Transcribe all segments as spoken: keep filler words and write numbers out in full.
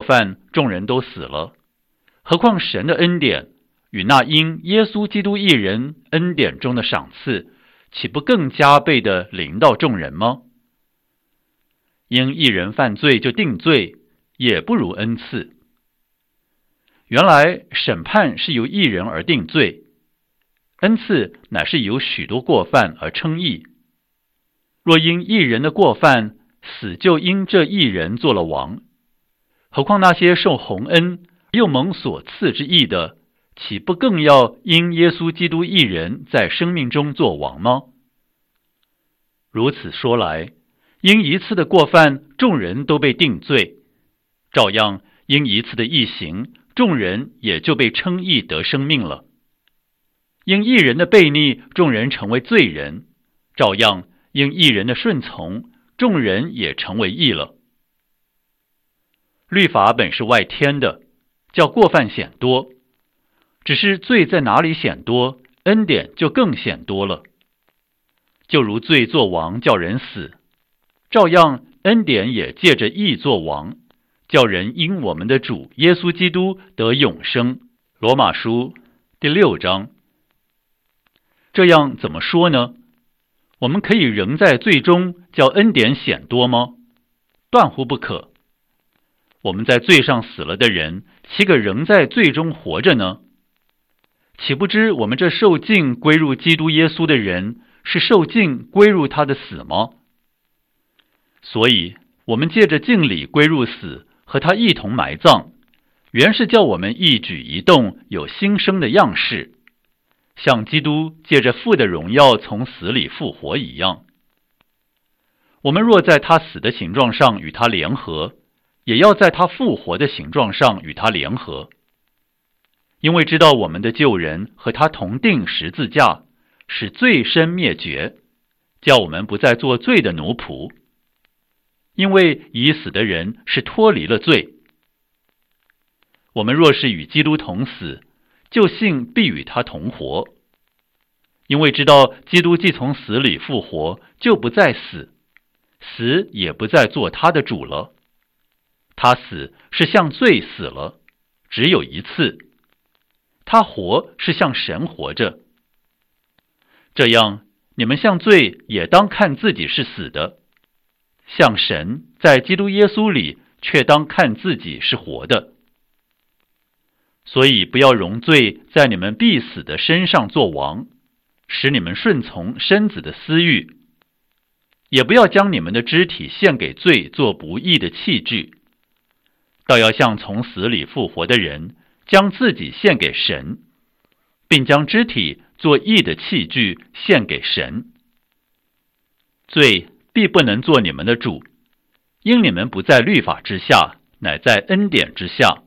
犯，众人都死了，何况神的恩典与那因耶稣基督一人恩典中的赏赐，岂不更加倍的临到众人吗？因一人犯罪就定罪，也不如恩赐。原来审判是由一人而定罪，恩赐乃是由许多过犯而称义。若因一人的过犯，死就因这一人做了王，何况那些受洪恩又蒙所赐之义的，岂不更要因耶稣基督一人在生命中做王吗？如此说来，因一次的过犯，众人都被定罪，照样因一次的义行，众人也就被称义得生命了。因一人的悖逆，众人成为罪人，照样因一人的顺从，众人也成为义了。律法本是外添的，叫过犯显多，只是罪在哪里显多，恩典就更显多了。就如罪作王叫人死，照样恩典也借着义作王，叫人因我们的主耶稣基督得永生。罗马书第六章。这样怎么说呢？我们可以仍在罪中叫恩典显多吗？断乎不可。我们在罪上死了的人，岂可仍在罪中活着呢？岂不知我们这受尽归入基督耶稣的人，是受尽归入他的死吗？所以我们借着敬礼归入死，和他一同埋葬，原是叫我们一举一动有新生的样式，像基督借着父的荣耀从死里复活一样。我们若在他死的形状上与他联合，也要在他复活的形状上与他联合。因为知道我们的旧人和他同定十字架，使罪身灭绝，叫我们不再做罪的奴仆。因为已死的人是脱离了罪。我们若是与基督同死，就信必与他同活。因为知道基督既从死里复活，就不再死，死也不再做他的主了。他死是向罪死了，只有一次；他活是向神活着。这样，你们向罪也当看自己是死的，向神在基督耶稣里却当看自己是活的。所以不要容罪在你们必死的身上做王，使你们顺从身子的私欲，也不要将你们的肢体献给罪做不义的器具，倒要像从死里复活的人，将自己献给神，并将肢体做义的器具献给神。罪必不能做你们的主，因你们不在律法之下，乃在恩典之下。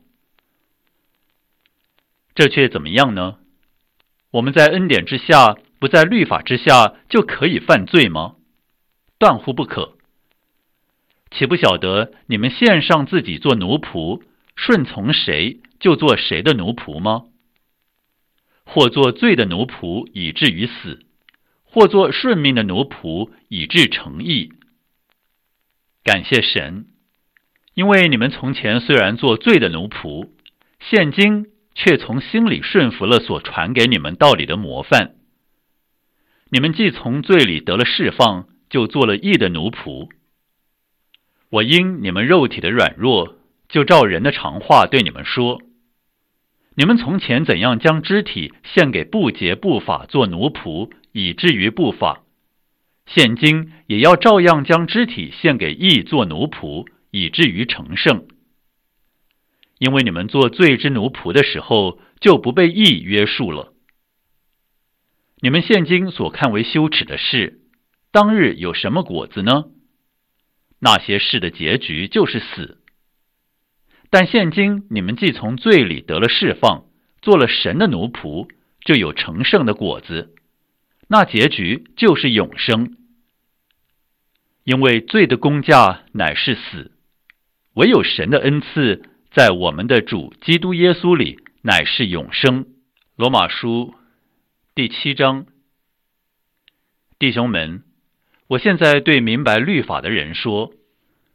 这却怎么样呢？我们在恩典之下，不在律法之下，就可以犯罪吗？断乎不可。岂不晓得你们献上自己做奴仆，顺从谁就做谁的奴仆吗？或做罪的奴仆以至于死，或做顺命的奴仆以致成义。感谢神，因为你们从前虽然做罪的奴仆，现今却从心里顺服了所传给你们道理的模范。你们既从罪里得了释放，就做了义的奴仆。我因你们肉体的软弱，就照人的常话对你们说：你们从前怎样将肢体献给不洁不法做奴仆，以至于不法，现今也要照样将肢体献给义做奴仆，以至于成圣。因为你们做罪之奴仆的时候，就不被义约束了。你们现今所看为羞耻的事，当日有什么果子呢？那些事的结局就是死。但现今你们既从罪里得了释放，做了神的奴仆，就有成圣的果子，那结局就是永生。因为罪的工价乃是死，唯有神的恩赐在我们的主基督耶稣里乃是永生。罗马书第七章。弟兄们，我现在对明白律法的人说，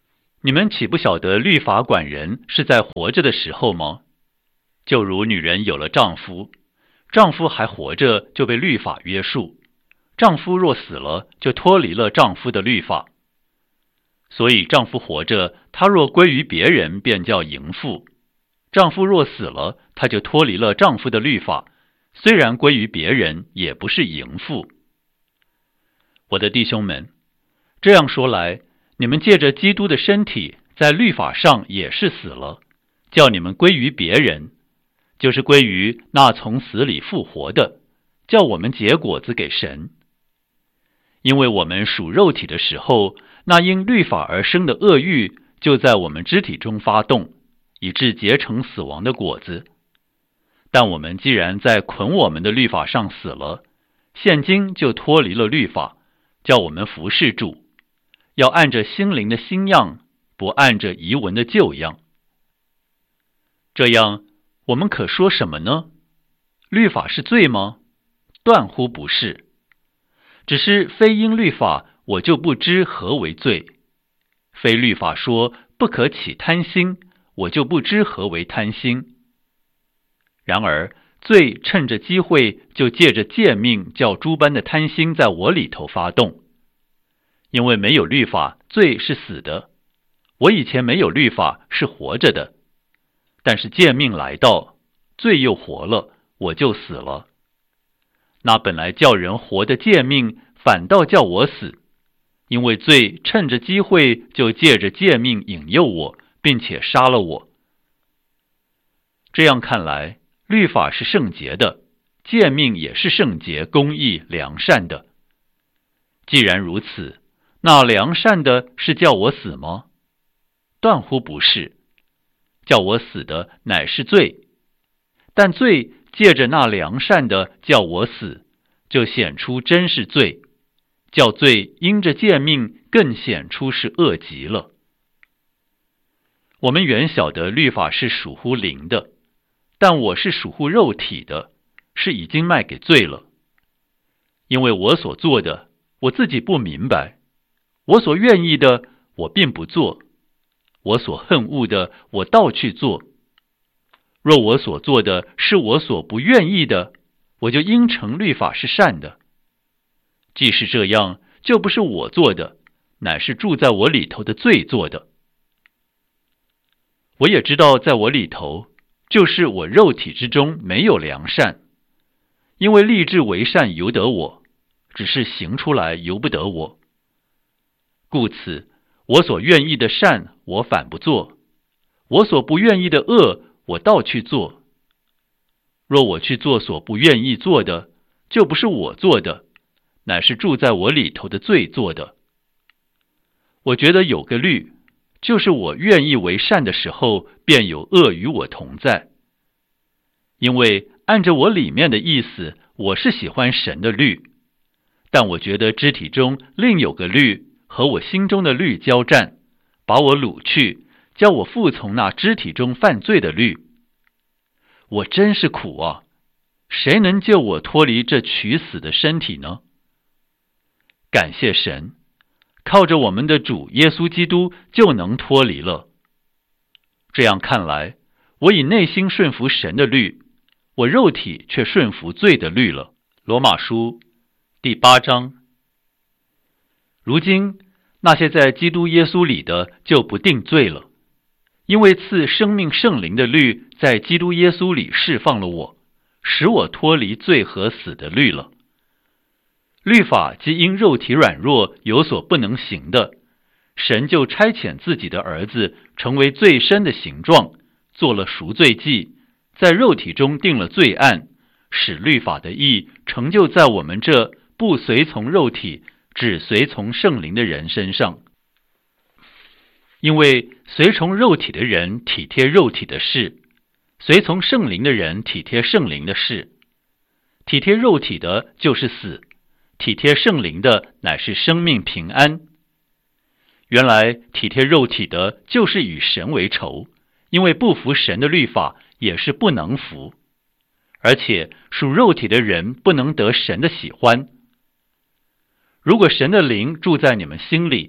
你们岂不晓得律法管人是在活着的时候吗？就如女人有了丈夫，丈夫还活着就被律法约束，丈夫若死了，就脱离了丈夫的律法。所以丈夫活着，他若归于别人，便叫淫妇；丈夫若死了，他就脱离了丈夫的律法，虽然归于别人，也不是淫妇。我的弟兄们，这样说来，你们借着基督的身体，在律法上也是死了，叫你们归于别人，就是归于那从死里复活的，叫我们结果子给神。因为我们属肉体的时候，那因律法而生的恶欲就在我们肢体中发动，以致结成死亡的果子。但我们既然在捆我们的律法上死了，现今就脱离了律法，叫我们服侍主，要按着心灵的新样，不按着遗文的旧样。这样，我们可说什么呢？律法是罪吗？断乎不是。只是非因律法，我就不知何为罪；非律法说不可起贪心，我就不知何为贪心。然而罪趁着机会，就借着诫命，叫诸般的贪心在我里头发动。因为没有律法，罪是死的；我以前没有律法，是活着的。但是诫命来到，罪又活了，我就死了。那本来叫人活的诫命，反倒叫我死，因为罪趁着机会，就借着诫命引诱我，并且杀了我。这样看来，律法是圣洁的，诫命也是圣洁、公义、良善的。既然如此，那良善的是叫我死吗？断乎不是，叫我死的乃是罪。但罪借着那良善的叫我死，就显出真是罪，叫罪因着诫命更显出是恶极了。我们原晓得律法是属乎灵的，但我是属乎肉体的，是已经卖给罪了。因为我所做的，我自己不明白；我所愿意的，我并不做；我所恨恶的，我倒去做。若我所做的是我所不愿意的，我就应承律法是善的。既是这样，就不是我做的，乃是住在我里头的罪做的。我也知道在我里头，就是我肉体之中没有良善，因为立志为善由得我，只是行出来由不得我。故此，我所愿意的善，我反不做；我所不愿意的恶，我倒去做。若我去做所不愿意做的，就不是我做的，乃是住在我里头的罪做的。我觉得有个律，就是我愿意为善的时候，便有恶与我同在。因为按着我里面的意思，我是喜欢神的律，但我觉得肢体中另有个律和我心中的律交战，把我掳去，叫我服从那肢体中犯罪的律。我真是苦啊！谁能救我脱离这取死的身体呢？感谢神，靠着我们的主耶稣基督就能脱离了。这样看来，我以内心顺服神的律，我肉体却顺服罪的律了。罗马书第八章。如今那些在基督耶稣里的就不定罪了，因为赐生命圣灵的律在基督耶稣里释放了我，使我脱离罪和死的律了。律法既因肉体软弱有所不能行的，神就差遣自己的儿子成为最深的形状，做了赎罪祭，在肉体中定了罪案，使律法的义成就在我们这不随从肉体只随从圣灵的人身上。因为随从肉体的人体贴肉体的事，随从圣灵的人体贴圣灵的事。体贴肉体的就是死，体贴圣灵的乃是生命平安。原来体贴肉体的就是与神为仇，因为不服神的律法也是不能服，而且属肉体的人不能得神的喜欢。如果神的灵住在你们心里，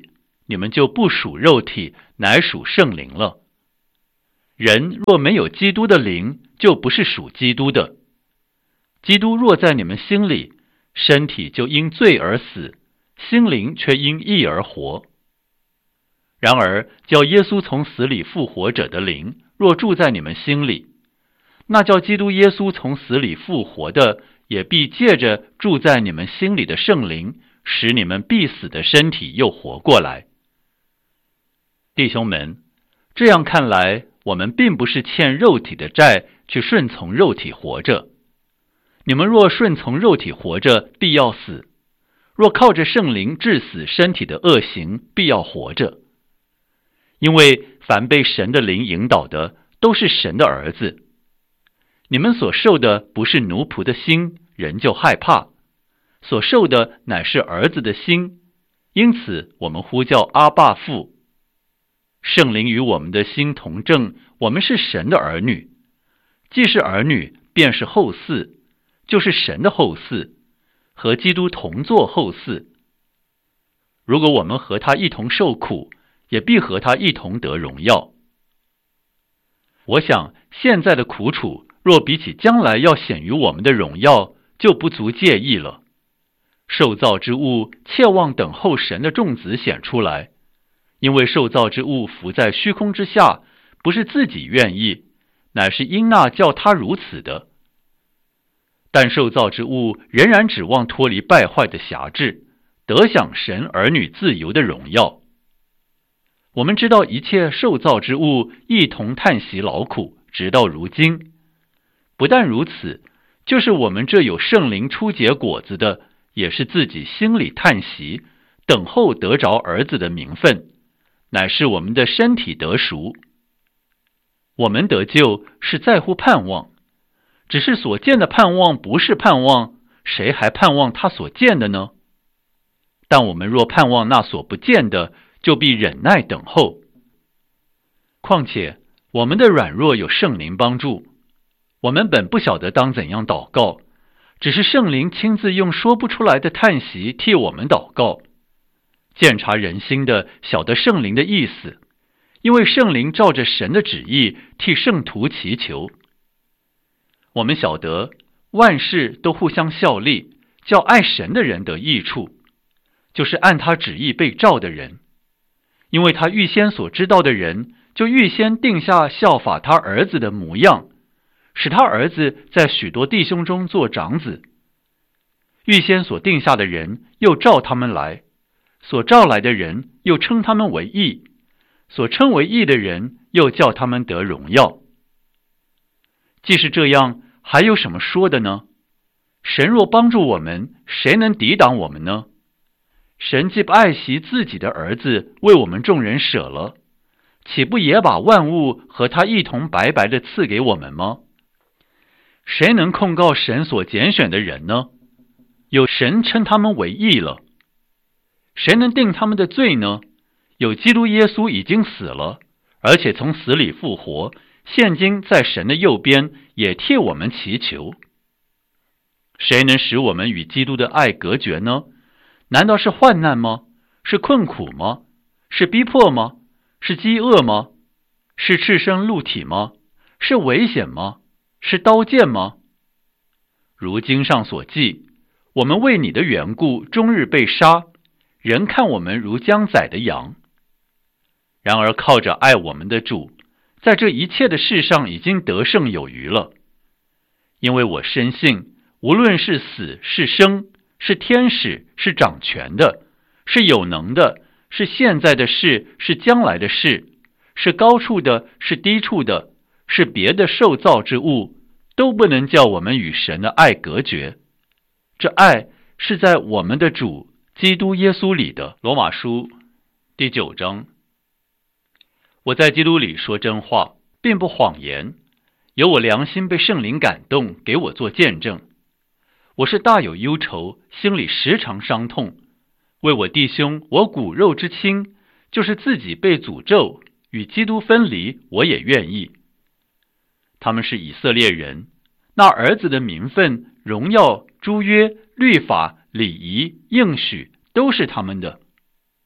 你们就不属肉体，乃属圣灵了。人若没有基督的灵，就不是属基督的。基督若在你们心里，身体就因罪而死，心灵却因义而活。然而叫耶稣从死里复活者的灵，若住在你们心里，那叫基督耶稣从死里复活的，也必借着住在你们心里的圣灵，使你们必死的身体又活过来。弟兄们，这样看来，我们并不是欠肉体的债，去顺从肉体活着。你们若顺从肉体活着，必要死；若靠着圣灵治死身体的恶行，必要活着。因为凡被神的灵引导的，都是神的儿子。你们所受的不是奴仆的心，人就害怕；所受的乃是儿子的心，因此我们呼叫阿爸父。圣灵与我们的心同证，我们是神的儿女。既是儿女，便是后嗣，就是神的后嗣，和基督同作后嗣。如果我们和他一同受苦，也必和他一同得荣耀。我想现在的苦楚，若比起将来要显于我们的荣耀，就不足介意了。受造之物切望等候神的众子显出来，因为受造之物伏在虚空之下，不是自己愿意，乃是因那叫他如此的。但受造之物仍然指望脱离败坏的辖制，得享神儿女自由的荣耀。我们知道一切受造之物一同叹息劳苦，直到如今。不但如此，就是我们这有圣灵初结果子的，也是自己心里叹息，等候得着儿子的名分，乃是我们的身体得赎。我们得救是在乎盼望，只是所见的盼望不是盼望，谁还盼望他所见的呢？但我们若盼望那所不见的，就必忍耐等候。况且我们的软弱有圣灵帮助，我们本不晓得当怎样祷告，只是圣灵亲自用说不出来的叹息替我们祷告。鉴察人心的，晓得圣灵的意思，因为圣灵照着神的旨意替圣徒祈求。我们晓得万事都互相效力，叫爱神的人得益处，就是按他旨意被召的人。因为他预先所知道的人，就预先定下效法他儿子的模样，使他儿子在许多弟兄中做长子。预先所定下的人，又召他们来；所召来的人，又称他们为义；所称为义的人，又叫他们得荣耀。既是这样，还有什么说的呢？神若帮助我们，谁能抵挡我们呢？神既不爱惜自己的儿子，为我们众人舍了，岂不也把万物和他一同白白的赐给我们吗？谁能控告神所拣选的人呢？有神称他们为义了。谁能定他们的罪呢？有基督耶稣已经死了，而且从死里复活，现今在神的右边，也替我们祈求。谁能使我们与基督的爱隔绝呢？难道是患难吗？是困苦吗？是逼迫吗？是饥饿吗？是赤身露体吗？是危险吗？是刀剑吗？如经上所记，我们为你的缘故终日被杀，人看我们如将宰的羊。然而靠着爱我们的主，在这一切的事上已经得胜有余了。因为我深信，无论是死是生，是天使，是掌权的，是有能的，是现在的事，是将来的事，是高处的，是低处的，是别的受造之物，都不能叫我们与神的爱隔绝。这爱是在我们的主基督耶稣里的。罗马书第九章。我在基督里说真话，并不谎言，有我良心被圣灵感动，给我做见证。我是大有忧愁，心里时常伤痛，为我弟兄，我骨肉之亲，就是自己被诅咒，与基督分离，我也愿意。他们是以色列人，那儿子的名分、荣耀、诸约、律法、礼仪、应许，都是他们的。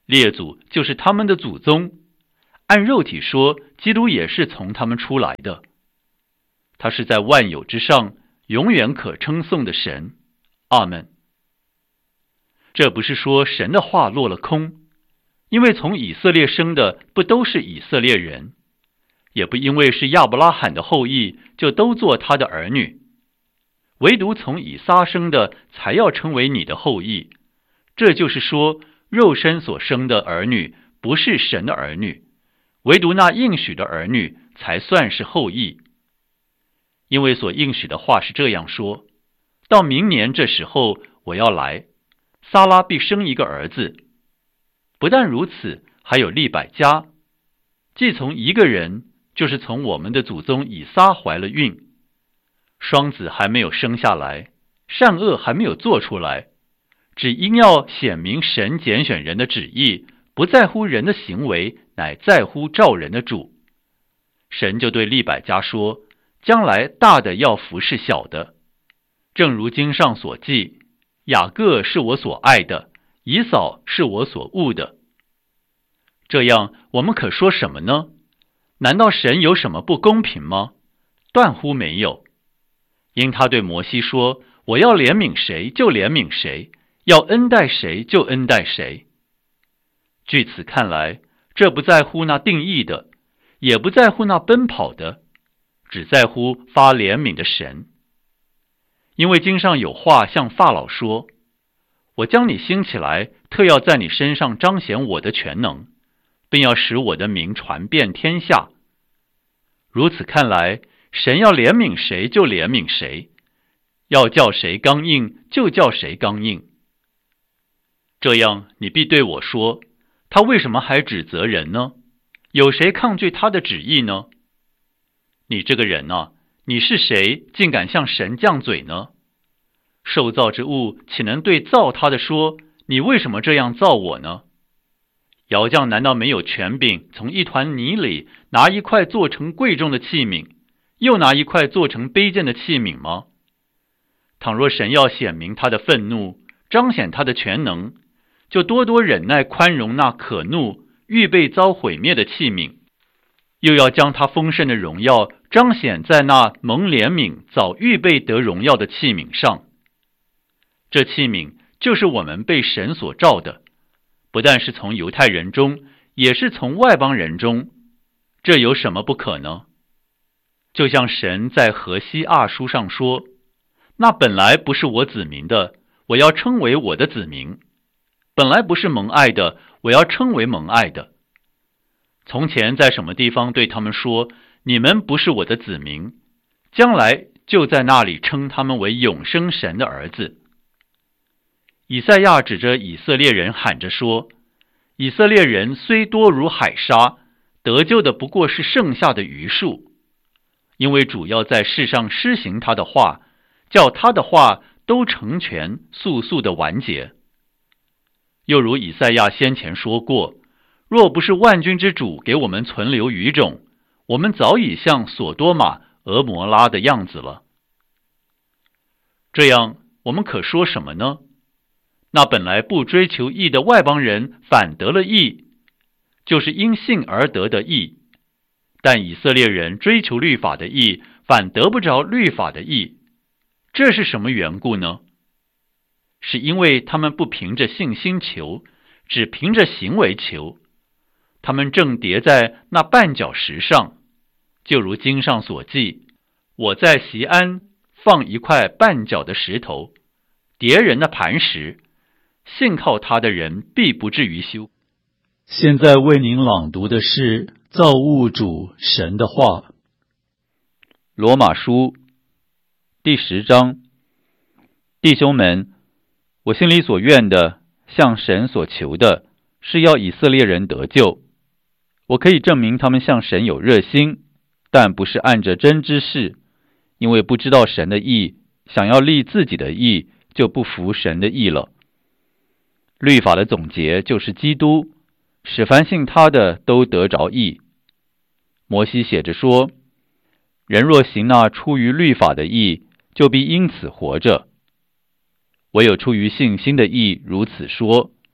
列祖就是他们的祖宗，按肉体说，基督也是从他们出来的。他是在万有之上，永远可称颂的神。阿们。这不是说神的话落了空，因为从以色列生的不都是以色列人，也不因为是亚伯拉罕的后裔就都做他的儿女，唯独从以撒生的才要成为你的后裔。这就是说，肉身所生的儿女不是神的儿女，唯独那应许的儿女才算是后裔。因为所应许的话是这样说，到明年这时候我要来，撒拉必生一个儿子。不但如此，还有利百加，既从一个人，就是从我们的祖宗以撒怀了孕，双子还没有生下来，善恶还没有做出来，只因要显明神拣选人的旨意，不在乎人的行为，乃在乎召人的主。神就对利百加说，将来大的要服侍小的，正如经上所记，雅各是我所爱的，以扫是我所恶的。这样我们可说什么呢？难道神有什么不公平吗？断乎没有。因他对摩西说，我要怜悯谁就怜悯谁，要恩待谁就恩待谁。据此看来，这不在乎那定义的，也不在乎那奔跑的，只在乎发怜悯的神。因为经上有话向法老说，我将你兴起来，特要在你身上彰显我的全能，并要使我的名传遍天下。如此看来，神要怜悯谁就怜悯谁，要叫谁刚硬就叫谁刚硬。这样你必对我说，他为什么还指责人呢？有谁抗拒他的旨意呢？你这个人啊，你是谁，竟敢向神犟嘴呢？受造之物岂能对造他的说，你为什么这样造我呢？窑匠难道没有权柄从一团泥里拿一块做成贵重的器皿，又拿一块做成卑贱的器皿吗？倘若神要显明他的愤怒，彰显他的全能，就多多忍耐宽容那可怒预备遭毁灭的器皿，又要将他丰盛的荣耀彰显在那蒙怜悯早预备得荣耀的器皿上。这器皿就是我们被神所召的，不但是从犹太人中，也是从外邦人中，这有什么不可呢？就像神在何西阿书上说，那本来不是我子民的，我要称为我的子民；本来不是蒙爱的，我要称为蒙爱的。从前在什么地方对他们说，你们不是我的子民，将来就在那里称他们为永生神的儿子。以赛亚指着以色列人喊着说，以色列人虽多如海沙，得救的不过是剩下的余数，因为主要在世上施行他的话，叫他的话都成全，速速的完结。又如以赛亚先前说过，若不是万军之主给我们存留余种，我们早已像索多玛、俄摩拉的样子了。这样我们可说什么呢？那本来不追求义的外邦人反得了义，就是因信而得的义；但以色列人追求律法的义，反得不着律法的义。这是什么缘故呢？是因为他们不凭着信心求，只凭着行为求，他们正跌在那绊脚石上，就如经上所记，我在锡安放一块绊脚的石头，跌人的磐石，信靠他的人必不至于羞。 现在为您朗读的是造物主神的话。 罗马书第十章，弟兄们，我心里所愿的，向神所求的，是要以色列人得救。我可以证明他们向神有热心，但不是按着真知识，因为不知道神的义，想要立自己的义，就不服神的义了。律法的总结就是基督，使凡信他的都得着义。摩西写着说，人若行那出于律法的义，就必因此活着。唯有出于信心的义如此说，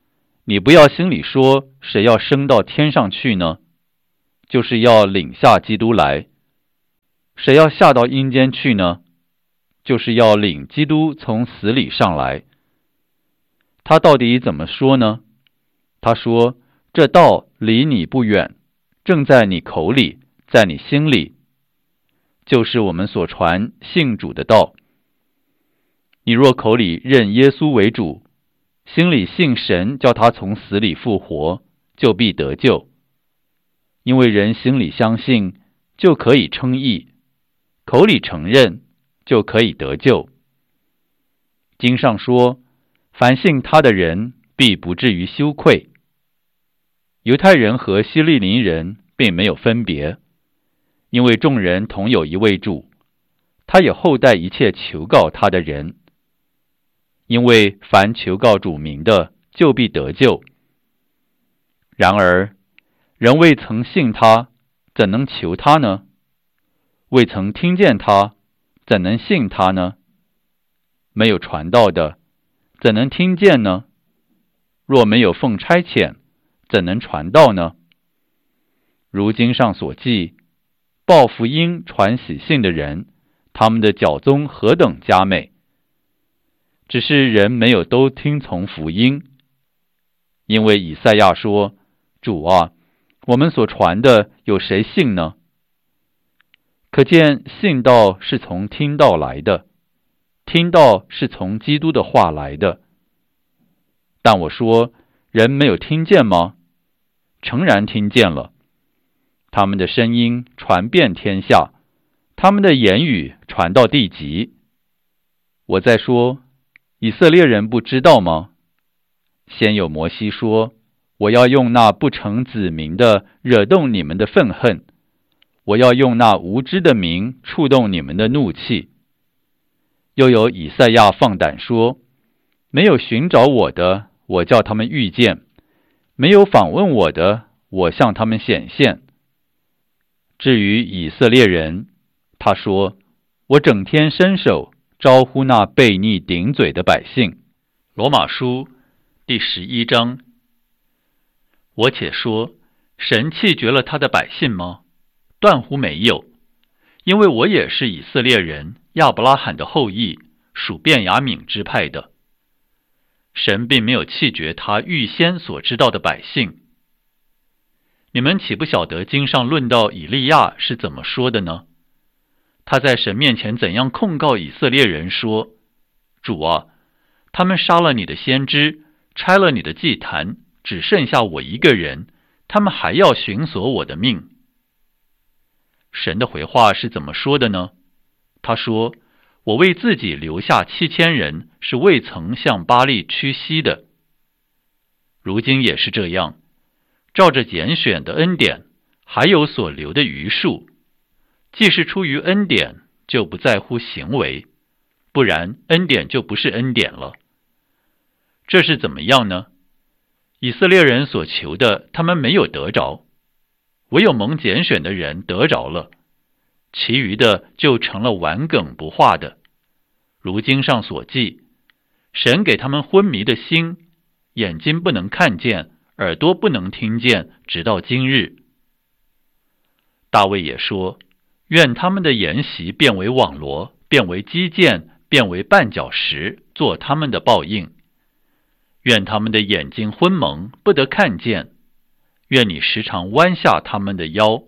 你不要心里说，谁要升到天上去呢？就是要领下基督来。谁要下到阴间去呢？就是要领基督从死里上来。他到底怎么说呢？他说，这道离你不远，正在你口里，在你心里，就是我们所传信主的道。你若口里认耶稣为主，心里信神叫他从死里复活，就必得救。因为人心里相信，就可以称义，口里承认，就可以得救。经上说，凡信他的人，必不至于羞愧。犹太人和希利尼人并没有分别，因为众人同有一位主，他也厚待一切求告他的人。因为凡求告主名的，就必得救。然而，人未曾信他，怎能求他呢？未曾听见他，怎能信他呢？没有传道的，怎能听见呢？若没有奉差遣，怎能传道呢？如经上所记，报福音传喜信的人，他们的脚踪何等佳美！只是人没有都听从福音。因为以赛亚说，主啊，我们所传的有谁信呢？可见信道是从听道来的，听道是从基督的话来的。但我说，人没有听见吗？诚然听见了。他们的声音传遍天下，他们的言语传到地极。我在说，以色列人不知道吗？先有摩西说，我要用那不成子民的惹动你们的愤恨，我要用那无知的民触动你们的怒气。又有以赛亚放胆说，没有寻找我的，我叫他们遇见；没有访问我的，我向他们显现。至于以色列人，他说，我整天伸手招呼那悖逆顶嘴的百姓。罗马书第十一章。我且说，神弃绝了他的百姓吗？断乎没有。因为我也是以色列人，亚伯拉罕的后裔，属便雅悯支派的。神并没有弃绝他预先所知道的百姓。你们岂不晓得经上论到以利亚是怎么说的呢？他在神面前怎样控告以色列人说，主啊，他们杀了你的先知，拆了你的祭坛，只剩下我一个人，他们还要寻索我的命。神的回话是怎么说的呢？他说，我为自己留下七千人，是未曾向巴力屈膝的。如今也是这样，照着拣选的恩典，还有所留的余数。既是出于恩典，就不在乎行为，不然恩典就不是恩典了。这是怎么样呢？以色列人所求的，他们没有得着，唯有蒙拣选的人得着了，其余的就成了顽梗不化的。如经上所记，神给他们昏迷的心，眼睛不能看见，耳朵不能听见，直到今日。大卫也说，愿他们的筵席变为网罗，变为基建，变为绊脚石，做他们的报应。愿他们的眼睛昏蒙，不得看见。愿你时常弯下他们的腰。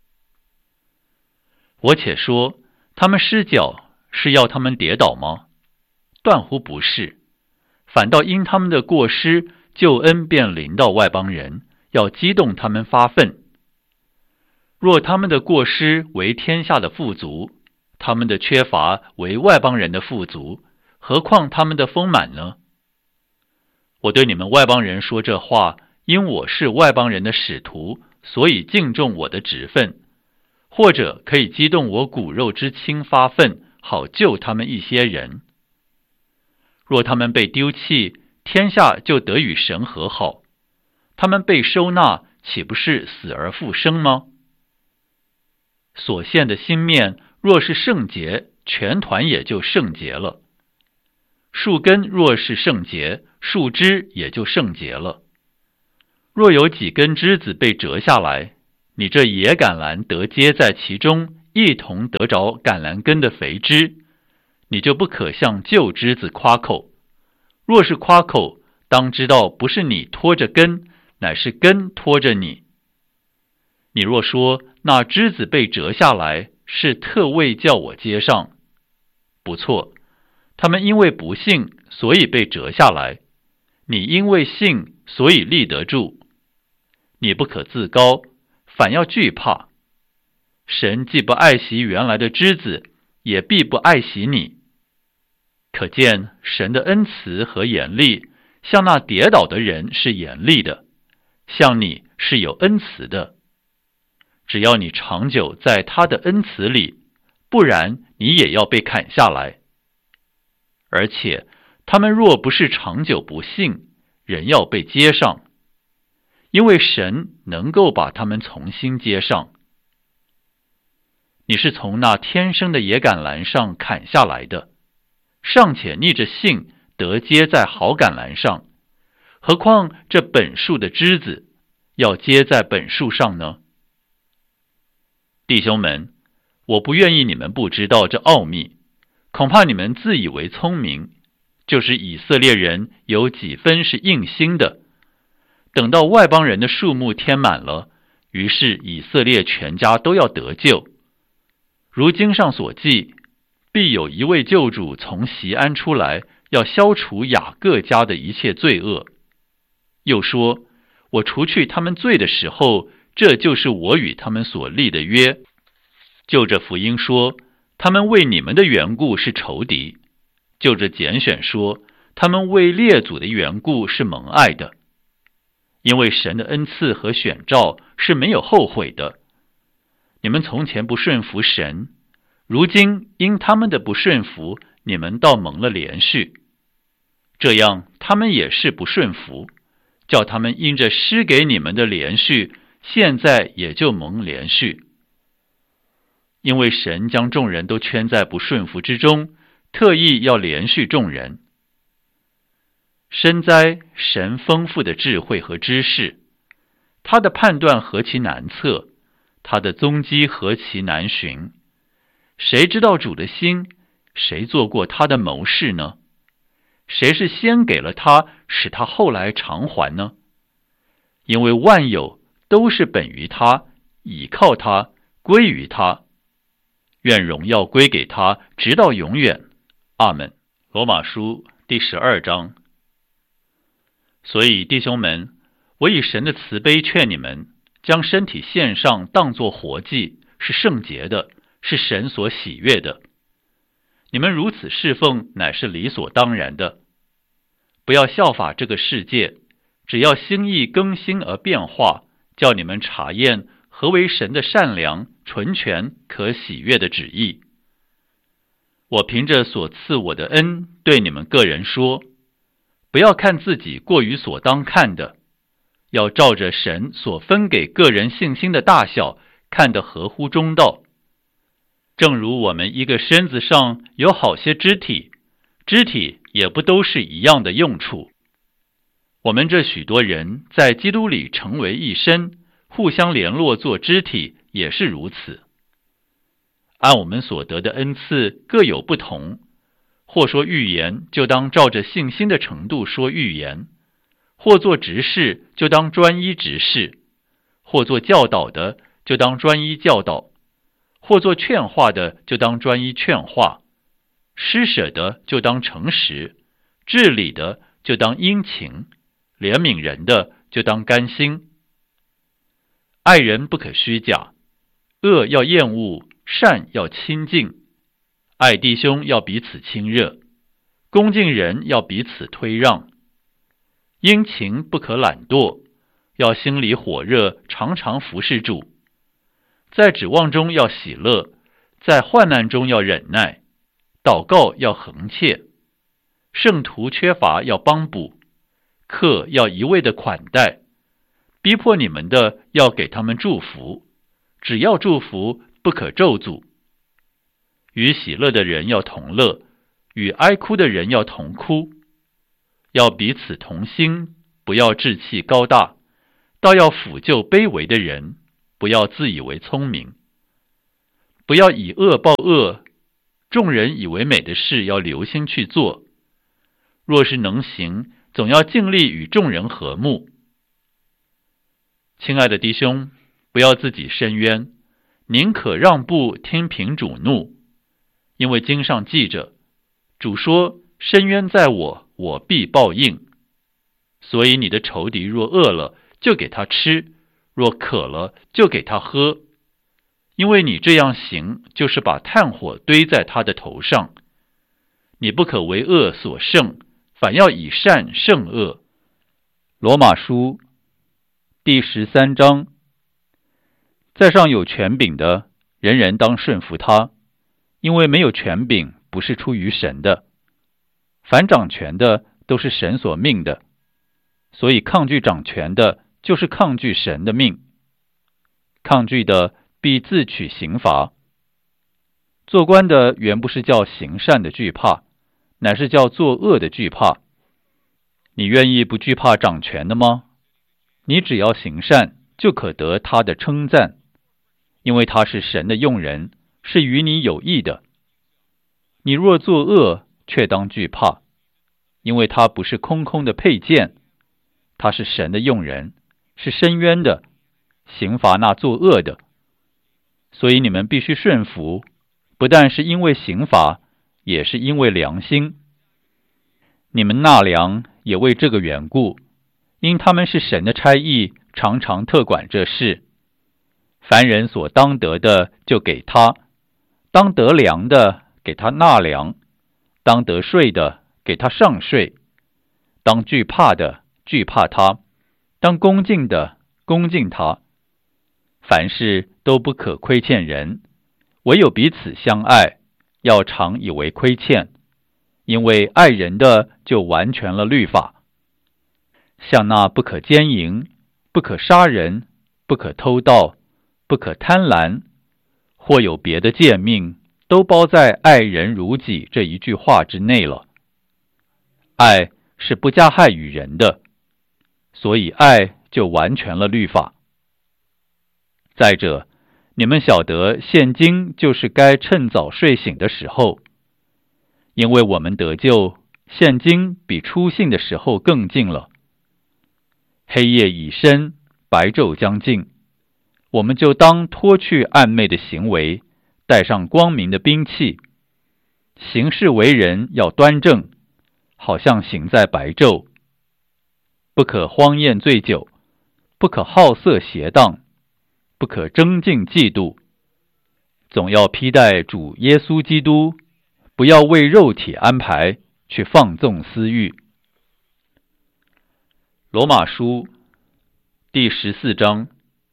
我且说，他们失脚是要他们跌倒吗？断乎不是，反倒因他们的过失，救恩便临到外邦人，要激动他们发愤。若他们的过失为天下的富足，他们的缺乏为外邦人的富足，何况他们的丰满呢？我对你们外邦人说这话，因我是外邦人的使徒，所以敬重我的职分，或者可以激动我骨肉之亲发愤，好救他们一些人。若他们被丢弃，天下就得与神和好；他们被收纳，岂不是死而复生吗？所献的新面若是圣洁，全团也就圣洁了；树根若是圣洁，树枝也就圣洁了。 若有几根枝子被折下来，你这野橄榄得接在其中，一同得着橄榄根的肥枝，你就不可向旧枝子夸口。若是夸口，当知道不是你拖着根，乃是根拖着你。你若说那枝子被折下来，是特为叫我接上，不错，他们因为不信，所以被折下来；你因为信，所以立得住。你不可自高，反要惧怕。神既不爱惜原来的枝子，也必不爱惜你。可见神的恩慈和严厉，像那跌倒的人是严厉的，像你是有恩慈的。只要你长久在他的恩慈里，不然你也要被砍下来。而且他们若不是长久不信，人要被接上，因为神能够把他们重新接上。你是从那天生的野橄榄上砍下来的，尚且逆着信得接在好橄榄上，何况这本树的枝子要接在本树上呢？弟兄们，我不愿意你们不知道这奥秘，恐怕你们自以为聪明，就是以色列人有几分是硬心的。等到外邦人的数目填满了，于是以色列全家都要得救。如经上所记，必有一位救主从锡安出来，要消除雅各家的一切罪恶。又说，我除去他们罪的时候，这就是我与他们所立的约。就着福音说，他们为你们的缘故是仇敌；就着拣选说，他们为列祖的缘故是蒙爱的。因为神的恩赐和选召是没有后悔的。你们从前不顺服神，如今因他们的不顺服，你们倒蒙了连续。这样他们也是不顺服，叫他们因着施给你们的连续，现在也就蒙连续。因为神将众人都圈在不顺服之中，特意要连续众人。深哉神丰富的智慧和知识，他的判断何其难测，他的踪迹何其难寻。谁知道主的心？谁做过他的谋士呢？谁是先给了他，使他后来偿还呢？因为万有都是本于他，倚靠他，归于他。愿荣耀归给他，直到永远。阿们。罗马书第十二章。所以弟兄们，我以神的慈悲劝你们，将身体献上，当作活祭，是圣洁的，是神所喜悦的。你们如此侍奉，乃是理所当然的。不要效法这个世界，只要心意更新而变化，叫你们查验何为神的善良、纯全、可喜悦的旨意。我凭着所赐我的恩，对你们个人说，不要看自己过于所当看的，要照着神所分给个人信心的大小，看得合乎中道。正如我们一个身子上有好些肢体，肢体也不都是一样的用处。我们这许多人在基督里成为一身，互相联络做肢体，也是如此。按我们所得的恩赐各有不同，或说预言，就当照着信心的程度说预言；或做执事，就当专一执事；或做教导的，就当专一教导；或做劝化的，就当专一劝化；施舍的，就当诚实；治理的，就当殷勤；怜悯人的，就当甘心。爱人不可虚假，恶要厌恶，善要亲近。爱弟兄要彼此亲热，恭敬人要彼此推让。殷勤不可懒惰，要心里火热，常常服侍主。在指望中要喜乐，在患难中要忍耐，祷告要恒切。圣徒缺乏要帮补，客要一味的款待。逼迫你们的要给他们祝福，只要祝福，不可咒诅。与喜乐的人要同乐，与哀哭的人要同哭。要彼此同心，不要志气高大， 倒要抚救卑微的人，不要自以为聪明。不要以恶报恶，众人以为美的事要留心去做。若是能行，总要尽力与众人和睦。亲爱的弟兄，不要自己伸冤，宁可让步，听凭主怒。因为经上记着，主说：伸冤在我，我必报应。所以你的仇敌若饿了，就给他吃；若渴了，就给他喝。因为你这样行，就是把炭火堆在他的头上。你不可为恶所胜，反要以善胜恶。 罗马书第十三章，在上有权柄的，人人当顺服他，因为没有权柄不是出于神的，凡掌权的都是神所命的，所以抗拒掌权的，就是抗拒神的命。抗拒的必自取刑罚。做官的原不是叫行善的惧怕，乃是叫作恶的惧怕。你愿意不惧怕掌权的吗？你只要行善，就可得他的称赞，因为他是神的用人，是与你有益的。你若作恶，却当惧怕，因为他不是空空的佩剑，他是神的用人，是伸冤的，刑罚那作恶的。所以你们必须顺服，不但是因为刑罚，也是因为良心。你们纳粮也为这个缘故，因他们是神的差役，常常特管这事。凡人所当得的，就给他；当得粮的，给他纳粮；当得税的，给他上税；当惧怕的，惧怕他；当恭敬的，恭敬他。凡事都不可亏欠人，唯有彼此相爱，要常以为亏欠，因为爱人的就完全了律法。像那不可奸淫，不可杀人，不可偷盗，不可贪婪，或有别的诫命，都包在爱人如己这一句话之内了。爱是不加害于人的，所以爱就完全了律法。再者，你们晓得现今就是该趁早睡醒的时候，因为我们得救，现今比初信的时候更近了。黑夜已深，白昼将近，我们就当脱去暗昧的行为，带上光明的兵器。行事为人要端正，好像行在白昼。不可荒宴醉酒，不可好色邪荡，不可争竞嫉妒，总要披戴主耶稣基督，不要为肉体安排，去放纵私欲。罗马书第十四章，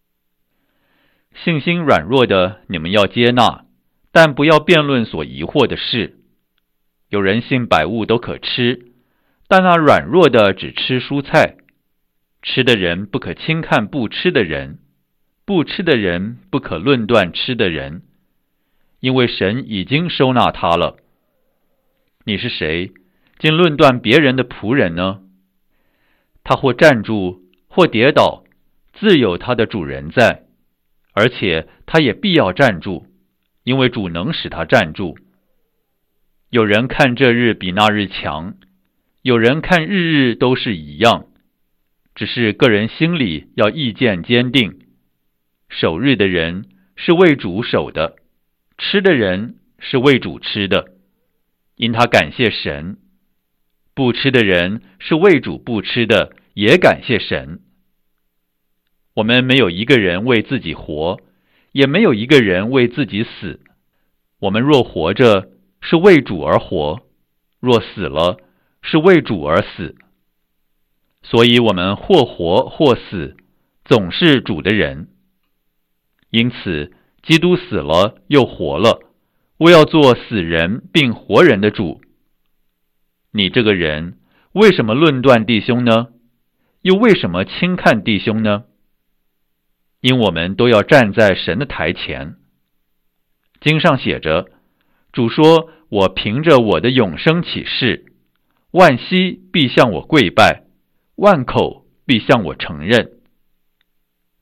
信心软弱的你们要接纳，但不要辩论所疑惑的事。有人信百物都可吃，但那软弱的只吃蔬菜。吃的人不可轻看不吃的人，不吃的人不可论断吃的人，因为神已经收纳他了。你是谁，竟论断别人的仆人呢？他或站住，或跌倒，自有他的主人在，而且他也必要站住，因为主能使他站住。有人看这日比那日强，有人看日日都是一样，只是个人心里要意见坚定。守日的人是为主守的，吃的人是为主吃的，因他感谢神；不吃的人是为主不吃的，也感谢神。我们没有一个人为自己活，也没有一个人为自己死。我们若活着，是为主而活；若死了，是为主而死。所以我们或活或死，总是主的人。因此，基督死了又活了，为要做死人并活人的主。你这个人，为什么论断弟兄呢？又为什么轻看弟兄呢？因我们都要站在神的台前。经上写着，主说：我凭着我的永生起誓，万膝必向我跪拜，万口必向我承认。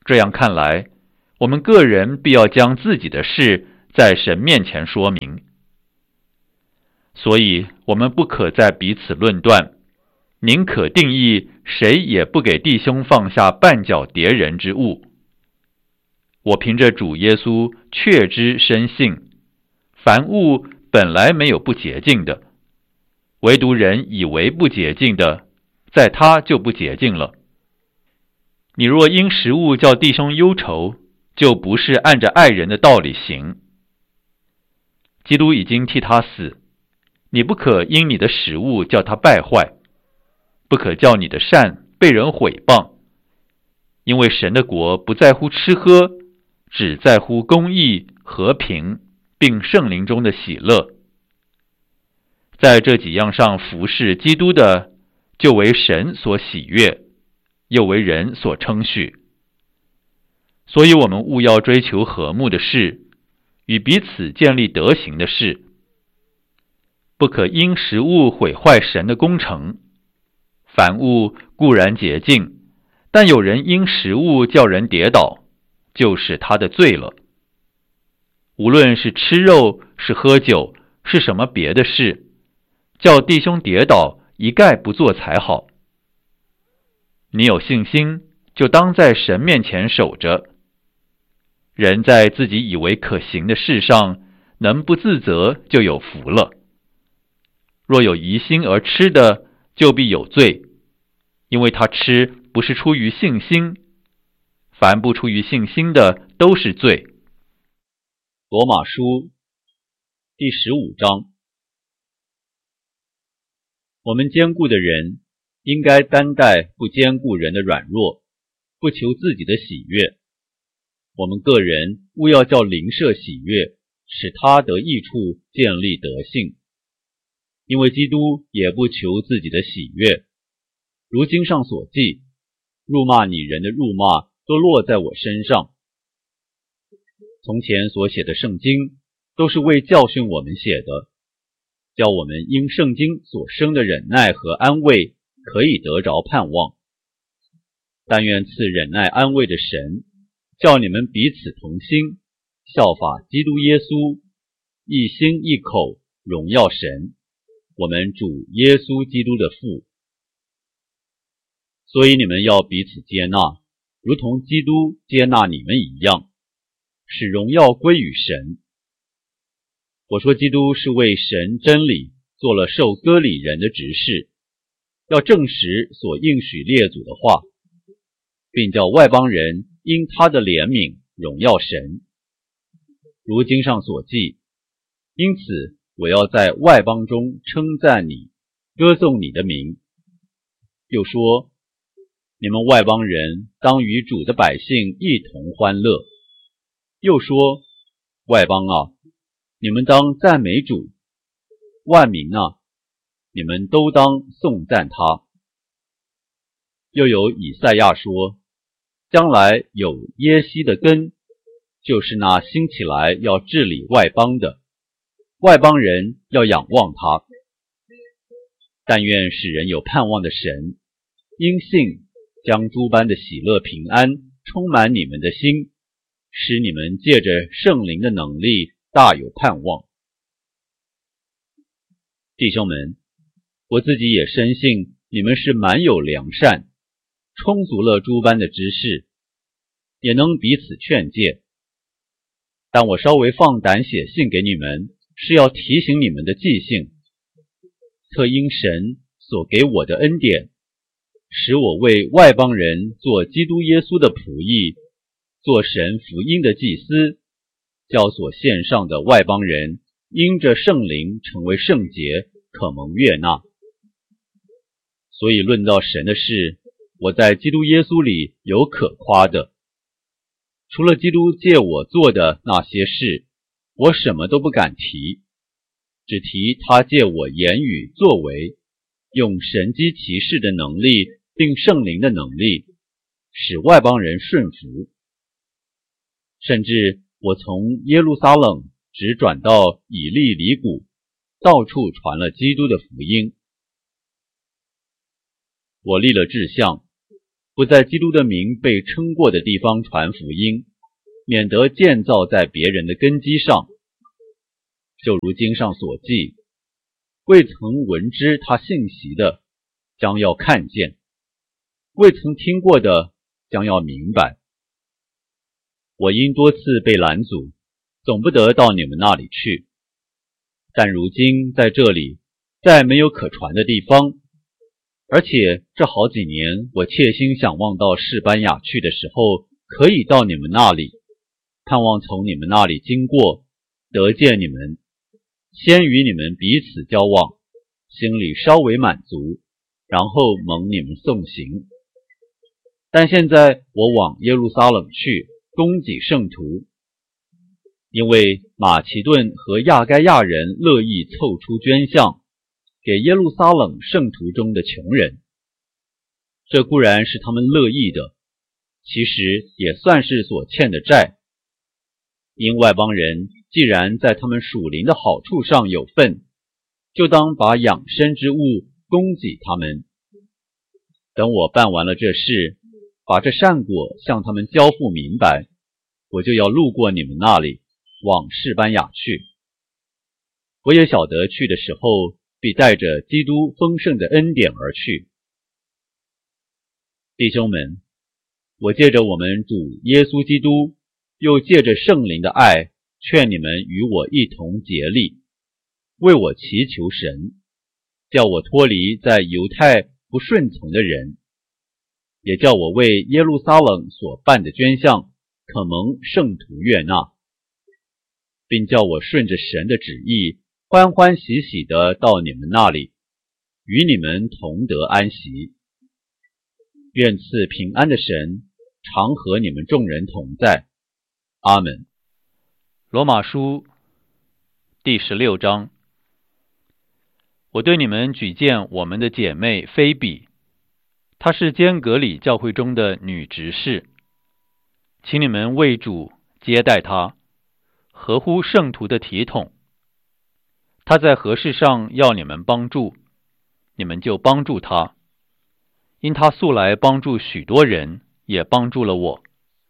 这样看来，我们个人必要将自己的事在神面前说明。所以我们不可再彼此论断，宁可定义谁也不给弟兄放下绊脚跌人之物。我凭着主耶稣确知深信，凡物本来没有不洁净的，唯独人以为不洁净的，在他就不洁净了。你若因食物叫弟兄忧愁，就不是按着爱人的道理行。基督已经替他死，你不可因你的食物叫他败坏，不可叫你的善被人毁谤，因为神的国不在乎吃喝，只在乎公义、和平，并圣灵中的喜乐。在这几样上服侍基督的，就为神所喜悦，又为人所称许。所以我们务要追求和睦的事，与彼此建立德行的事，不可因食物毁坏神的工程。凡物固然洁净，但有人因食物叫人跌倒，就是他的罪了。无论是吃肉，是喝酒，是什么别的事，叫弟兄跌倒，一概不做才好。你有信心，就当在神面前守着。人在自己以为可行的事上，能不自责，就有福了。若有疑心而吃的，就必有罪，因为他吃不是出于信心，凡不出于信心的，都是罪。 罗马书第十五章。我们坚固的人，应该担待不坚固人的软弱，不求自己的喜悦。我们个人务要叫邻舍喜悦，使他得益处，建立德性。因为基督也不求自己的喜悦。如经上所记，辱骂你人的辱骂都落在我身上。从前所写的圣经，都是为教训我们写的，叫我们因圣经所生的忍耐和安慰，可以得着盼望。但愿赐忍耐安慰的神，叫你们彼此同心，效法基督耶稣，一心一口荣耀神，我们主耶稣基督的父。所以你们要彼此接纳，如同基督接纳你们一样，使荣耀归于神。我说基督是为神真理做了受割礼人的执事，要证实所应许列祖的话，并叫外邦人因他的怜悯荣耀神。如经上所记，因此我要在外邦中称赞你，歌颂你的名。又说，你们外邦人当与主的百姓一同欢乐。又说，外邦啊，你们当赞美主；万民啊，你们都当颂赞他。又有以赛亚说，将来有耶西的根，就是那兴起来要治理外邦的，外邦人要仰望他。但愿使人有盼望的神，因信将诸般的喜乐平安充满你们的心，使你们借着圣灵的能力大有盼望。弟兄们，我自己也深信你们是满有良善，充足了诸般的知识，也能彼此劝诫。但我稍微放胆写信给你们，是要提醒你们的记性，特因神所给我的恩典，使我为外邦人做基督耶稣的仆役，做神福音的祭司，叫所献上的外邦人因着圣灵成为圣洁，可蒙悦纳。所以论到神的事，我在基督耶稣里有可夸的。除了基督借我做的那些事，我什么都不敢提，只提他借我言语作为，用神机骑士的能力并圣灵的能力，使外邦人顺服。甚至我从耶路撒冷直转到以利里谷，到处传了基督的福音。我立了志向， 不在基督的名被称过的地方传福音，免得建造在别人的根基上。就如经上所记，未曾闻知他信息的，将要看见；未曾听过的，将要明白。我因多次被拦阻，总不得到你们那里去，但如今在这里再没有可传的地方，而且这好几年我切心想望到士班雅去的时候，可以到你们那里，盼望从你们那里经过，得见你们，先与你们彼此交往，心里稍微满足，然后蒙你们送行。但现在我往耶路撒冷去，供给圣徒，因为马其顿和亚该亚人乐意凑出捐项，给耶路撒冷圣徒中的穷人。这固然是他们乐意的，其实也算是所欠的债。因外邦人既然在他们属灵的好处上有份，就当把养生之物供给他们。等我办完了这事，把这善果向他们交付明白，我就要路过你们那里，往士班雅去。我也晓得去的时候，必带着基督丰盛的恩典而去。弟兄们，我借着我们主耶稣基督，又借着圣灵的爱，劝你们与我一同竭力，为我祈求神，叫我脱离在犹太不顺从的人，也叫我为耶路撒冷所办的捐项可蒙圣徒悦纳，并叫我顺着神的旨意，欢欢喜喜地到你们那里，与你们同得安息。愿赐平安的神常和你们众人同在。阿们。 罗马书第十六章。我对你们举荐我们的姐妹菲比，她是坚革里教会中的女执事，请你们为主接待她，合乎圣徒的体统。她在何事上要你们帮助，你们就帮助她，因她素来帮助许多人，也帮助了我。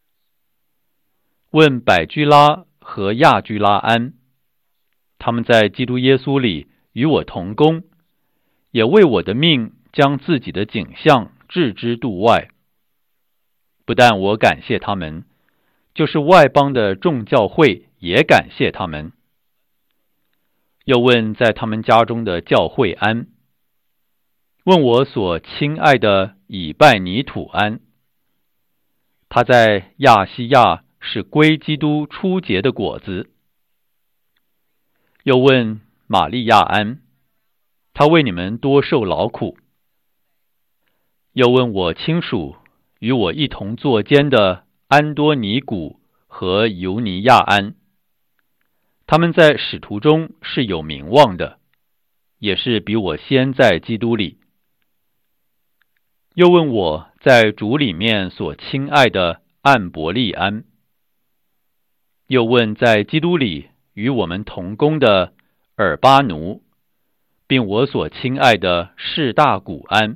问百居拉和亚居拉安，他们在基督耶稣里与我同工，也为我的命将自己的景象置之度外。不但我感谢他们，就是外邦的众教会也感谢他们。又问在他们家中的教会安，问我所亲爱的以拜尼土安，他在亚细亚是归基督初结的果子。又问玛利亚安，他为你们多受劳苦。又问我亲属与我一同作监的安多尼古和尤尼亚安，他们在使徒中是有名望的，也是比我先在基督里。又问我在主里面所亲爱的暗伯利安，又问在基督里与我们同工的尔巴奴，并我所亲爱的士大古安。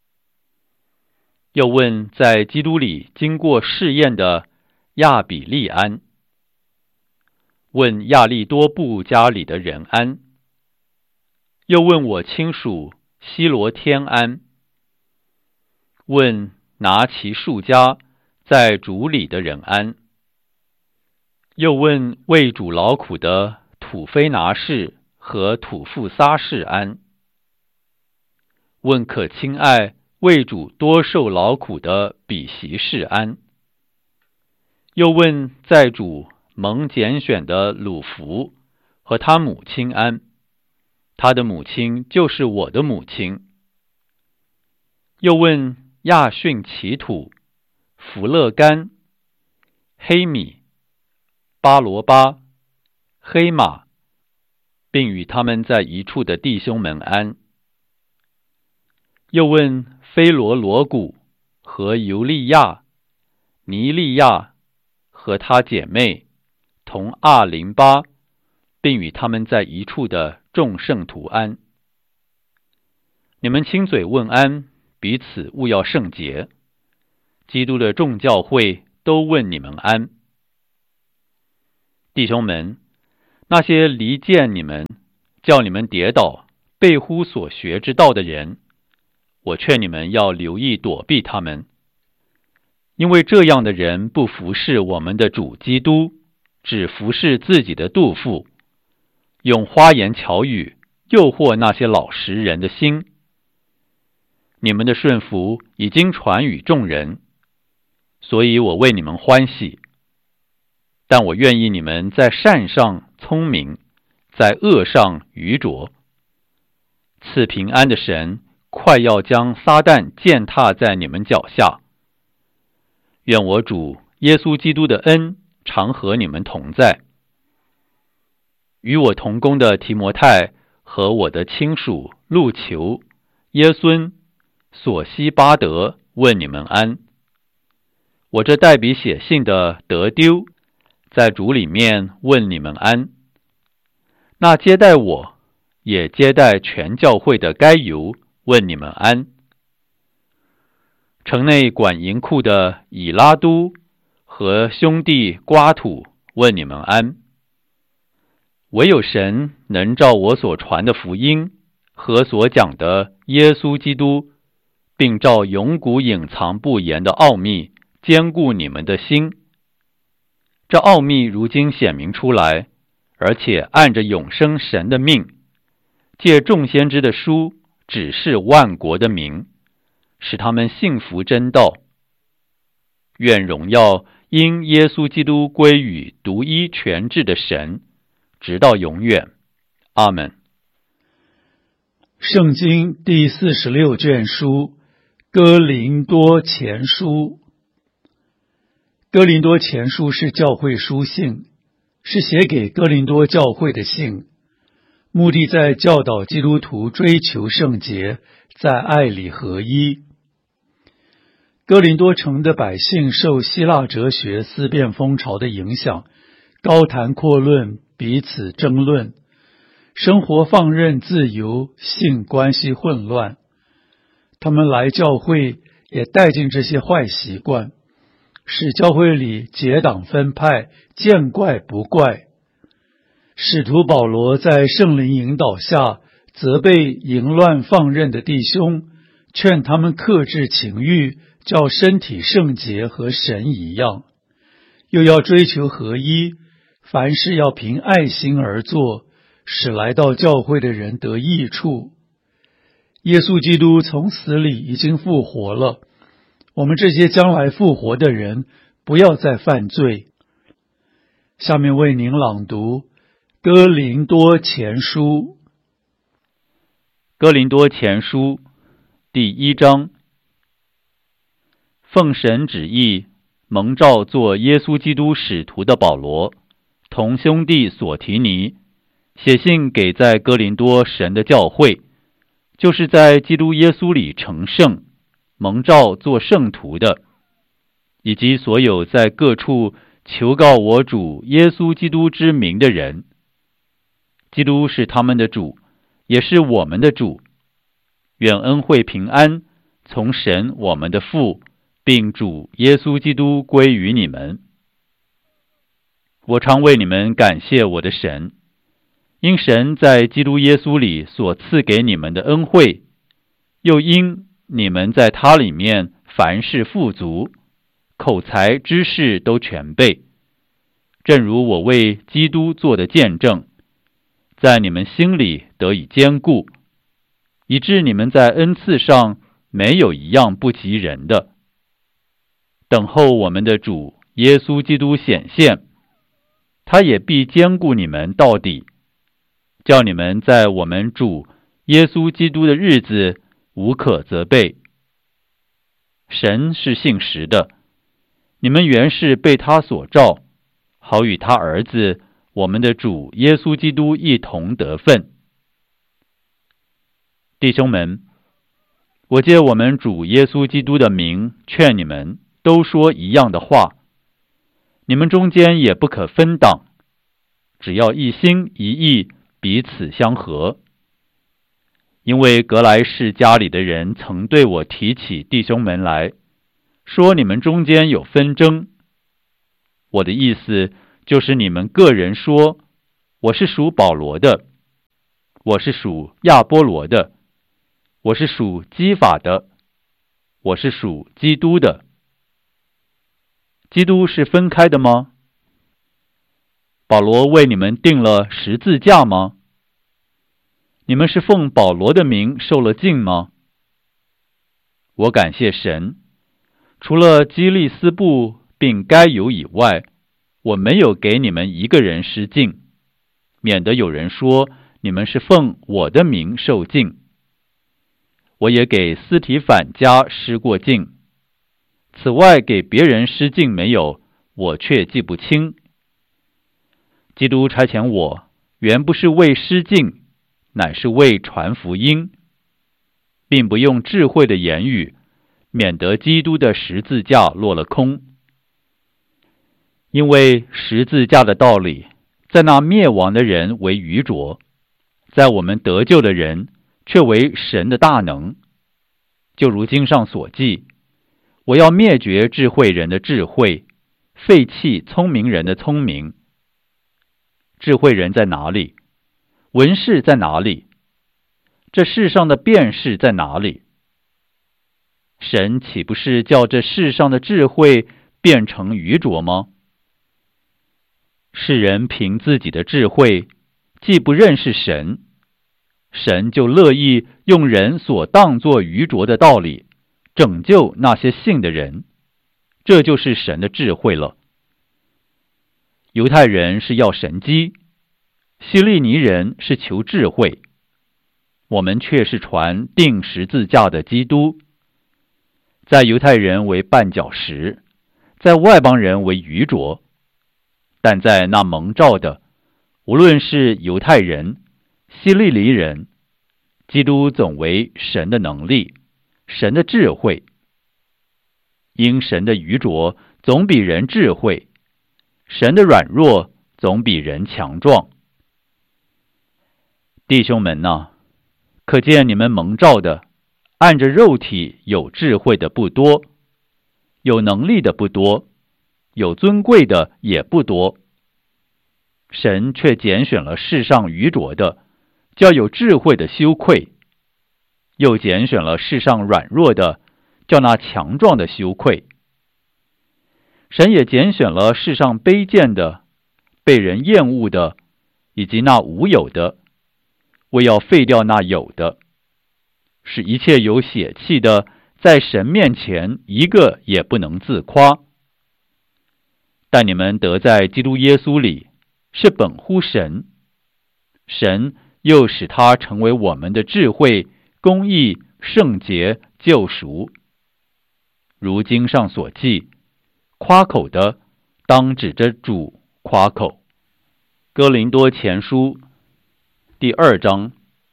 又问在基督里经过试验的亚比利安，问亚利多布家里的人安。又问我亲属希罗天安，问拿其数家在主里的人安。又问为主劳苦的土非拿士和土富撒士安，问可亲爱为主多受劳苦的比席士安。又问在主蒙拣选的鲁孚和他母亲安，他的母亲就是我的母亲。又问亚逊其土、弗勒干、黑米、巴罗巴、黑马，并与他们在一处的弟兄们安。又问菲罗罗古和尤利亚、尼利亚和他姐妹同阿林巴，并与他们在一处的众圣徒安。你们亲嘴问安，彼此务要圣洁。 基督的众教会都问你们安。弟兄们，那些离间你们、叫你们跌倒、背乎所学之道的人，我劝你们要留意躲避他们，因为这样的人不服侍我们的主基督，只服侍自己的肚腹，用花言巧语诱惑那些老实人的心。你们的顺服已经传与众人，所以我为你们欢喜。但我愿意你们在善上聪明，在恶上愚拙。赐平安的神快要将撒旦践踏在你们脚下。愿我主耶稣基督的恩常和你们同在。与我同工的提摩太和我的亲属路求、耶孙、索西巴德问你们安。我这代笔写信的得丢在主里面问你们安。那接待我也接待全教会的该由问你们安。城内管银库的以拉都和兄弟瓜土问你们安。唯有神能照我所传的福音和所讲的耶稣基督，并照永古隐藏不言的奥秘坚固你们的心。这奥秘如今显明出来，而且按着永生神的命，借众先知的书指示万国的民，使他们信服真道。愿荣耀因耶稣基督归于独一全智的神，直到永远。阿们。 圣经第四十六卷书，哥林多前书。哥林多前书是教会书信，是写给哥林多教会的信，目的在教导基督徒追求圣洁，在爱里合一。哥林多城的百姓受希腊哲学思辨风潮的影响，高谈阔论，彼此争论，生活放任自由，性关系混乱。他们来教会也带进这些坏习惯，使教会里结党分派，见怪不怪。使徒保罗在圣灵引导下，责备淫乱放任的弟兄，劝他们克制情欲，叫身体圣洁和神一样，又要追求合一，凡事要凭爱心而做，使来到教会的人得益处。耶稣基督从死里已经复活了，我们这些将来复活的人不要再犯罪。下面为您朗读哥林多前书。 哥林多前书第一章。奉神旨意，蒙召做耶稣基督使徒的保罗，同兄弟所提尼，写信给在哥林多神的教会，就是在基督耶稣里成圣，蒙召做圣徒的，以及所有在各处求告我主耶稣基督之名的人。基督是他们的主，也是我们的主。愿恩惠平安从神我们的父，并主耶稣基督归于你们。我常为你们感谢我的神，因神在基督耶稣里所赐给你们的恩惠，又因你们在他里面凡事富足，口才知识都全备，正如我为基督做的见证，在你们心里得以坚固，以致你们在恩赐上没有一样不及人的。等候我们的主耶稣基督显现，他也必坚固你们到底，叫你们在我们主耶稣基督的日子无可责备。神是信实的，你们原是被他所召，好与他儿子我们的主耶稣基督一同得分。弟兄们，我借我们主耶稣基督的名劝你们，都说一样的话，你们中间也不可分党，只要一心一意，彼此相合。因为格莱士家里的人曾对我提起弟兄们来， 说你们中间有纷争。我的意思就是你们个人说，我是属保罗的，我是属亚波罗的，我是属基法的，我是属基督的。基督是分开的吗？保罗为你们定了十字架吗？你们是奉保罗的名受了浸吗？我感谢神，除了基利斯布并该犹以外，我没有给你们一个人施浸，免得有人说你们是奉我的名受浸。我也给斯提反家施过浸，此外给别人施浸没有，我却记不清。基督差遣我，原不是为施浸，乃是为传福音，并不用智慧的言语，免得基督的十字架落了空。因为十字架的道理，在那灭亡的人为愚拙，在我们得救的人却为神的大能。就如经上所记，我要灭绝智慧人的智慧，废弃聪明人的聪明。智慧人在哪里？文士在哪里？这世上的辩士在哪里？神岂不是叫这世上的智慧变成愚拙吗？世人凭自己的智慧，既不认识神，神就乐意用人所当作愚拙的道理，拯救那些信的人。这就是神的智慧了。犹太人是要神机，希利尼人是求智慧，我们却是传钉十字架的基督。在犹太人为绊脚石，在外邦人为愚拙，但在那蒙召的，无论是犹太人、希利尼人，基督总为神的能力，神的智慧。因神的愚拙总比人智慧，神的软弱总比人强壮。弟兄们哪，可见你们蒙召的，按着肉体有智慧的不多，有能力的不多，有尊贵的也不多。神却拣选了世上愚拙的，叫有智慧的羞愧；又拣选了世上软弱的，叫那强壮的羞愧。神也拣选了世上卑贱的、被人厌恶的，以及那无有的，为要废掉那有的，使一切有血气的，在神面前一个也不能自夸。但你们得在基督耶稣里，是本乎神，神又使他成为我们的智慧、公义、圣洁、救赎。如经上所记，夸口的当指着主夸口。哥林多前书第二章。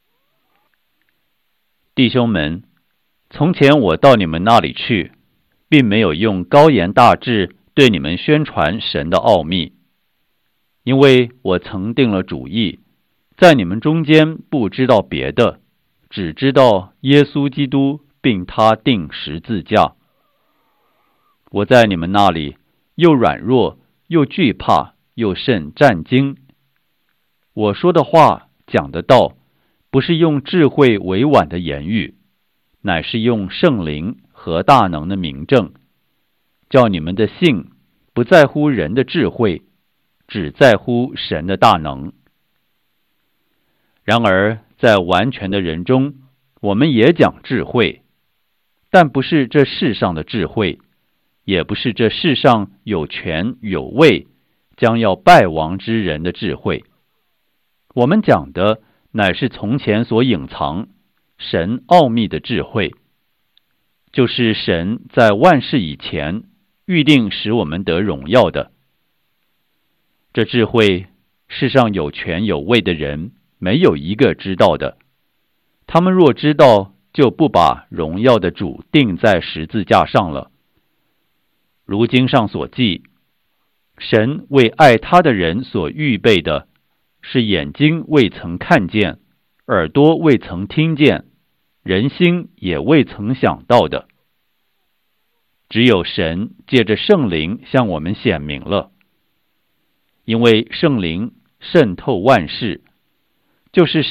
弟兄们，从前我到你们那里去，并没有用高言大志对你们宣传神的奥秘，因为我曾定了主意，在你们中间不知道别的，只知道耶稣基督并他钉十字架。我在你们那里又软弱又惧怕又甚战惊。我说的话讲的道，不是用智慧委婉的言语，乃是用圣灵和大能的明证，叫你们的信不在乎人的智慧，只在乎神的大能。然而在完全的人中，我们也讲智慧，但不是这世上的智慧，也不是这世上有权有位将要败亡之人的智慧。我们讲的乃是从前所隐藏神奥秘的智慧，就是神在万事以前预定使我们得荣耀的。这智慧，世上有权有位的人没有一个知道的，他们若知道，就不把荣耀的主钉在十字架上了。如经上所记，神为爱他的人所预备的，是眼睛未曾看见，耳朵未曾听见，人心也未曾想到的。 只有神借着圣灵向我们显明了。因为圣灵渗透万事，就是